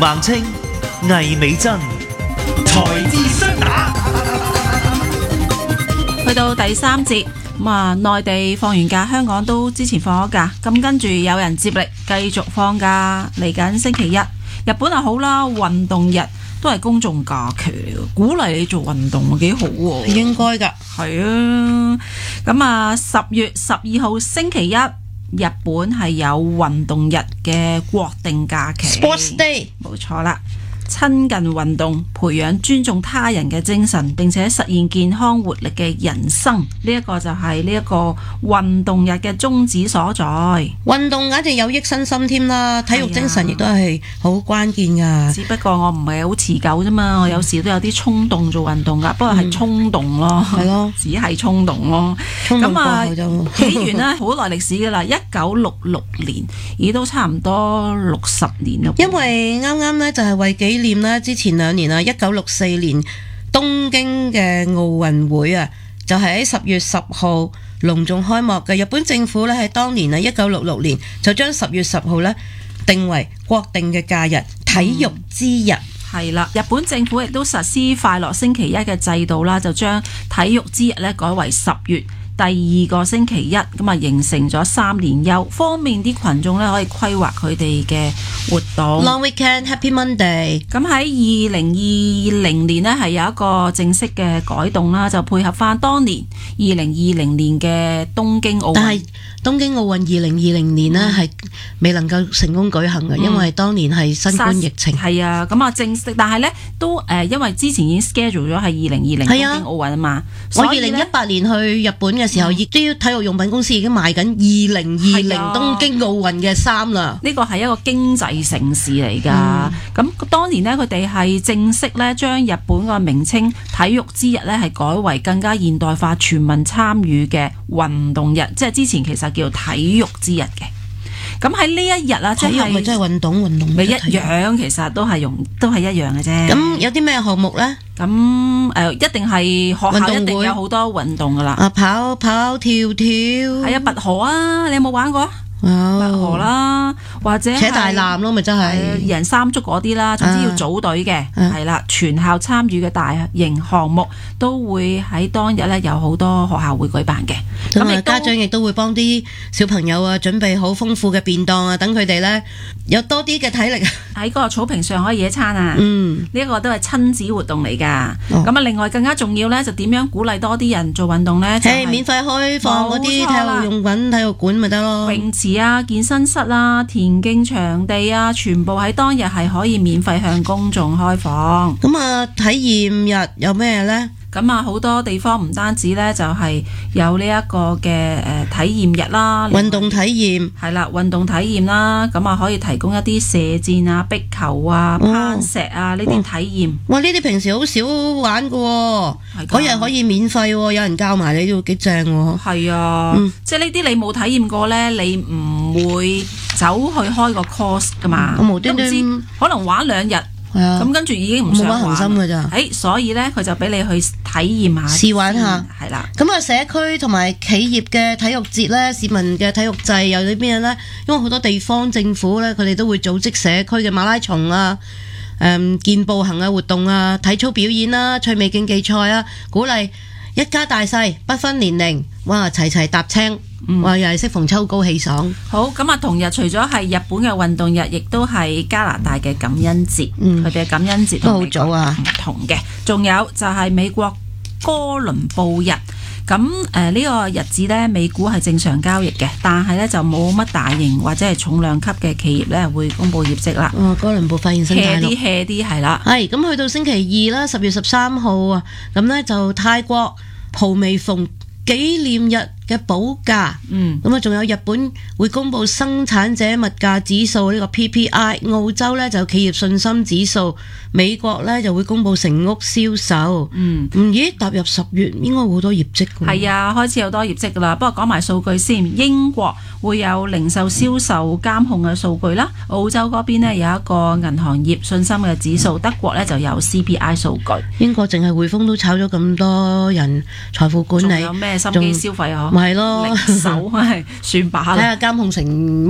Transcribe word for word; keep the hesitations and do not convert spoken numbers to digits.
孟青、魏美珍，財智雙打。 去到第三節，咁啊，內地放完假，香港都之前放咗假，咁跟住有人接力繼續放假，嚟緊星期一。日本啊好啦，運動日都係公眾假期嚟嘅，鼓勵你做運動，幾好喎。 應該㗎。 係啊，咁啊，十月十二號星期一，日本係有運動日嘅國定假期。 Sports Day， 冇錯啦。親近運動，培養尊重他人嘅精神，並且實現健康活力嘅人生，呢、這、一個就係呢一個運動日嘅宗旨所在。 運動簡直有益身心添啦，體育精神亦都係好關鍵噶。 只不過我唔係好持久啫嘛，我有時都有啲衝動做運動噶，不過係衝動咯，係、嗯、咯，只係衝動咯。咁啊，起源呢好耐歷史噶啦，一九六六年，已都差唔多六十年啦。 因為啱啱呢就係為紀念啦，之前兩年啊，一九六四年東京嘅奧運會啊，就係喺十月十號隆重開幕嘅。日本政府咧喺當年啊，一九六六年就將十月十號咧定為國定嘅假日，體育之日。 係啦、嗯，日本政府亦都實施快樂星期一嘅制度啦，就將體育之日咧改為十月第二個星期一，咁啊形成咗三連休，方便啲群眾咧可以規劃佢哋嘅活動。 Long weekend, Happy Monday。 咁喺二零二零年呢係有一個正式嘅改動啦，就配合翻當年二零二零年嘅東京奧運。 但係東京奧運二零二零年呢係、嗯、未能夠成功舉行嘅、嗯，因為當年係新冠疫情。 係啊，咁啊正式，但係呢都誒、呃，因為之前已經 schedule 咗係二零二零東京奧運啊嘛。 我二零一八年去日本嘅時候，亦都要體育用品公司已經賣緊二零二零東京奧運嘅衫啦。 呢個係一個經濟城市嚟㗎。咁、嗯、當年呢，佢哋係正式咧將日本個名稱體育之日咧係改為更加現代化、全民參與嘅運動日，即係之前其實叫體育之日嘅。咁喺呢一日啦，即係咪真係運動運動咪一樣，其實都係用都係一樣嘅啫。 咁有啲咩項目咧？ 咁誒、呃，一定係學校一定有好多運動噶啦。 啊，跑跑跳跳。 係啊，拔河啊，你有冇玩過？拔、oh. 河啦，或者扯大纜咯，咪真係二人三足嗰啲啦，總之要組隊嘅，係、uh. 啦，全校參與嘅大型項目都會喺當日咧有好多學校會舉辦嘅。咁亦家長亦都會幫啲小朋友啊準備好豐富嘅便當啊，等佢哋咧有多啲嘅體力喺嗰個草坪上可以野餐啊。嗯，呢、這、一個都係親子活動嚟噶。咁、oh. 啊，另外更加重要咧，就點樣鼓勵多啲人做運動咧？就係、 hey, 免費開放嗰啲體育用品、體育館咪得咯。 泳池啊、健身室啊、田徑場地啊，全部喺當日係可以免費向公眾開放。 咁啊，體驗日有咩呢？ 咁啊，好多地方唔單止呢，就係、是、有呢一個嘅誒、呃、體驗日啦， 運動體驗係啦，運動體驗啦，咁啊可以提供一啲射箭啊、壁球啊、攀石啊呢啲、哦、體驗。 哇！呢啲平時好少玩噶、哦，嗰日可以免費、哦，有人教埋你都幾正喎。 係啊，嗯、即係呢啲你冇體驗過呢，你唔會走去開個 course 噶嘛。 我無端端可能玩兩日。咁、啊、跟住已經唔想玩，冇乜恒心㗎咋。誒，所以咧佢就俾你去體驗下， 試玩下， 係啦。 咁啊，社區同埋企業嘅體育節咧，市民嘅體育祭有啲咩咧？因為好多地方政府咧，佢哋都會組織社區嘅馬拉松啊、誒、嗯、健步行嘅活動啊、體操表演啦、趣味競技賽啊，鼓勵一家大細不分年齡，哇，齊齊踏青。嗯、哇！又係適逢秋高氣爽。 好咁啊！同日除咗係日本嘅運動日，亦都係加拿大嘅感恩節。佢哋嘅感恩節都好早啊， 唔同嘅。仲有就係美國哥倫布日。咁誒呢個日子呢，美股係正常交易嘅，但係呢就冇乜大型或者係重量級嘅企業呢會公布業績啦。 哦，哥倫布發現新大陸。 hea 啲 hea 啲係啦。係咁去到星期二啦，十月十三號啊，咁呢就泰國蒲美鳳紀念日嘅補假，嗯，咁啊，仲有日本會公布生產者物價指數呢個 P P I， 澳洲呢就有企業信心指數，美國呢就會公布成屋銷售，嗯，唔咦踏入十月應該好多業績㗎， 係啊，開始有多業績㗎啦。不過講埋數據先，英國會有零售銷售監控嘅數據啦，澳洲嗰邊呢有一個銀行業信心嘅指數，德國呢就有 C P I 數據。 英國淨係匯豐都炒咗咁多人財富管理， 仲有咩心機消費啊？ 咪係咯， 零售係算把啦， 睇下監控成